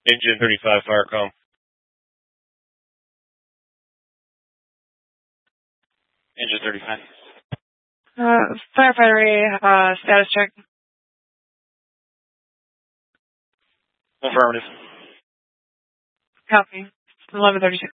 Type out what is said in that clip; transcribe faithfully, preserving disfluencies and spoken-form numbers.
Engine thirty-five, fire com. Engine thirty-five. Uh, firefighter, uh, status check. Affirmative. Copy. eleven thirty-six.